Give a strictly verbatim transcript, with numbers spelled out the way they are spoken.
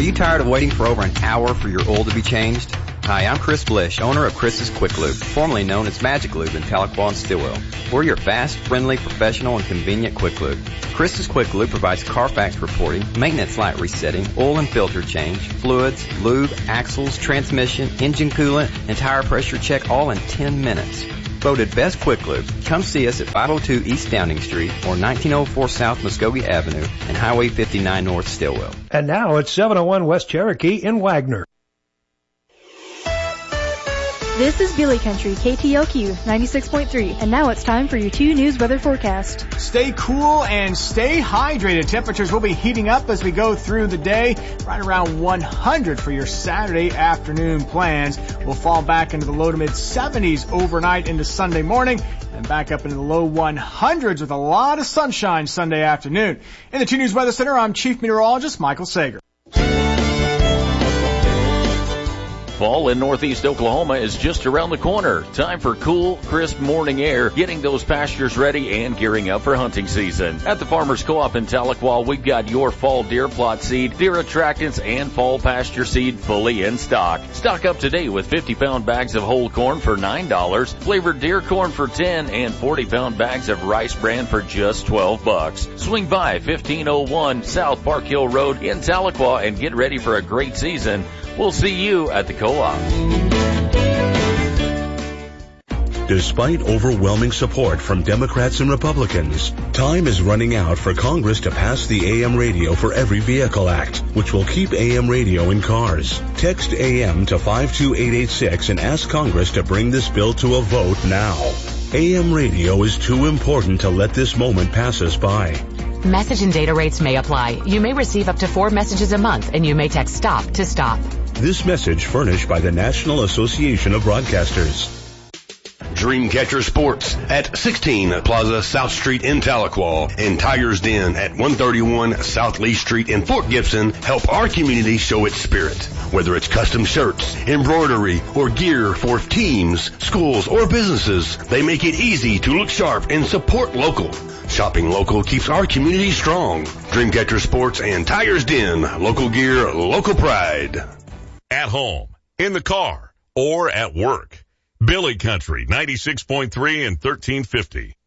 Are you tired of waiting for over an hour for your oil to be changed? Hi, I'm Chris Blish, owner of Chris's Quick Lube, formerly known as Magic Lube in Tahlequah and Stillwell. We're your fast, friendly, professional, and convenient Quick Lube. Chris's Quick Lube provides Carfax reporting, maintenance light resetting, oil and filter change, fluids, lube, axles, transmission, engine coolant, and tire pressure check all in ten minutes. Voted Best Quick Lube. Come see us at five oh two East Downing Street or nineteen oh four South Muskogee Avenue and Highway fifty-nine North Stillwell. And now it's seven oh one West Cherokee in Wagner. This is Billy Country, K T L Q ninety-six point three, and now it's time for your two news weather forecast. Stay cool and stay hydrated. Temperatures will be heating up as we go through the day. Right around one hundred for your Saturday afternoon plans. We'll fall back into the low to mid seventies overnight into Sunday morning and back up into the low hundreds with a lot of sunshine Sunday afternoon. In the two News Weather Center, I'm Chief Meteorologist Michael Sager. Fall in northeast Oklahoma is just around the corner. Time for cool, crisp morning air, getting those pastures ready and gearing up for hunting season. At the Farmers Co-op in Tahlequah, we've got your fall deer plot seed, deer attractants, and fall pasture seed fully in stock. Stock up today with fifty pound bags of whole corn for nine dollars, flavored deer corn for ten dollars, and forty pound bags of rice bran for just twelve bucks. Swing by fifteen oh one South Park Hill Road in Tahlequah and get ready for a great season. We'll see you at the co-op. Despite overwhelming support from Democrats and Republicans, time is running out for Congress to pass the A M Radio for Every Vehicle Act, which will keep A M radio in cars. Text A M to five two eight eight six and ask Congress to bring this bill to a vote now. A M radio is too important to let this moment pass us by. Message and data rates may apply. You may receive up to four messages a month, and you may text STOP to stop. This message furnished by the National Association of Broadcasters. Dreamcatcher Sports at sixteen Plaza South Street in Tahlequah and Tiger's Den at one thirty-one South Lee Street in Fort Gibson help our community show its spirit. Whether it's custom shirts, embroidery, or gear for teams, schools, or businesses, they make it easy to look sharp and support local. Shopping local keeps our community strong. Dreamcatcher Sports and Tiger's Den. Local gear, local pride. At home, in the car, or at work. Billy Country, ninety-six point three and thirteen fifty.